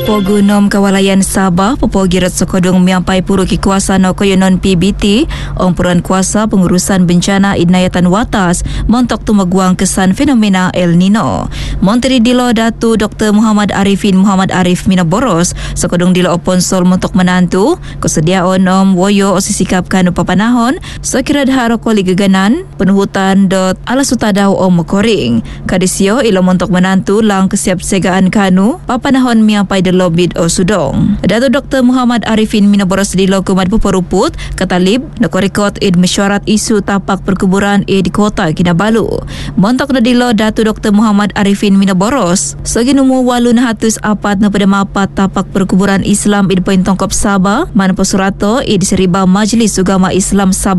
Lapo Gunung Kawalayan Sabah Popogirat Sokodong miampai puru ki kuasa no koyonon PBT ong puran kuasa pengurusan bencana Idnayatan Watas montok tumaguang kesan fenomena El Nino. Menteri Dilo Datu Dr. Muhammad Arifin Muhammad Arif Minaboros Sokodong Dilo Oponsol montok menantu kesediaan woyo osisikapkan upapanahon sekira dharo koli geganan penuhutan dot ala sutadaw mokoring kadisio ilo montok menantu lang kesiap segaan kanu papanahon miampai de lobid o sudong. Dato Dr. Muhammad Arifin Minaboros di Lokumat Puporuput katalib nakorikot id mesyuarat isu tapak perkuburan di kota Kinabalu. Montok na dilo Dato Dr. Muhammad Arifin Minaboros seginumu walun hatus apat na pada mapat tapak perkuburan Islam id poin tongkop Sabah mana posurato id seriba Majlis Ugama Islam Sabah